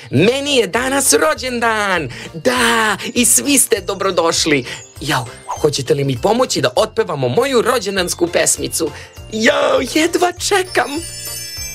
meni je danas rođendan. Da, i svi ste dobrodošli. Jao, hoćete li mi pomoći da otpevamo moju rođendansku pesmicu? Jao, jedva čekam.